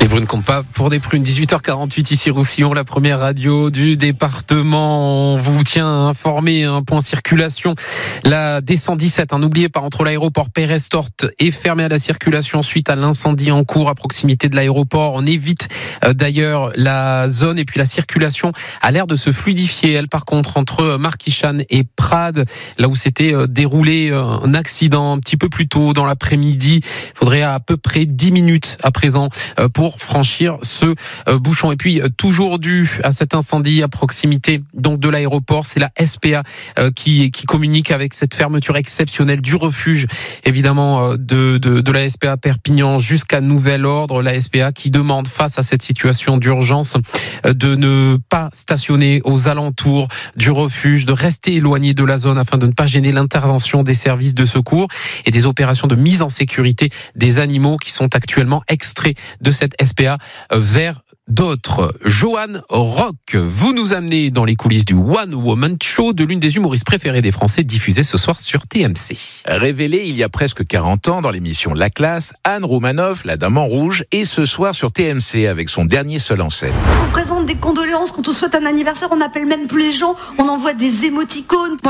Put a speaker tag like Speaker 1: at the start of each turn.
Speaker 1: Brune compte pas pour des prunes. 18h48 ici Roussillon, la première radio du département. On vous tient informé, point circulation. La D117, n'oubliez pas, entre l'aéroport Pérez-Tortes est fermée à la circulation suite à l'incendie en cours à proximité de l'aéroport. On évite d'ailleurs la zone et puis la circulation a l'air de se fluidifier. Elle, par contre, entre Marquichane et Prades, là où s'était déroulé un accident un petit peu plus tôt dans l'après-midi. Il faudrait à peu près 10 minutes à présent pour franchir ce bouchon. Et puis toujours dû à cet incendie à proximité donc de l'aéroport, c'est la SPA qui communique avec cette fermeture exceptionnelle du refuge évidemment de la SPA Perpignan jusqu'à nouvel ordre. La SPA qui demande face à cette situation d'urgence de ne pas stationner aux alentours du refuge, de rester éloigné de la zone afin de ne pas gêner l'intervention des services de secours et des opérations de mise en sécurité des animaux qui sont actuellement extraits de cette SPA vers d'autres. Johan Rock, vous nous amenez dans les coulisses du One Woman Show de l'une des humoristes préférées des Français, diffusée ce soir sur TMC.
Speaker 2: Révélée il y a presque 40 ans dans l'émission La Classe, Anne Roumanoff, la Dame en Rouge, est ce soir sur TMC avec son dernier seul en scène.
Speaker 3: On présente des condoléances quand on souhaite un anniversaire, on n'appelle même plus les gens, on envoie des émoticônes.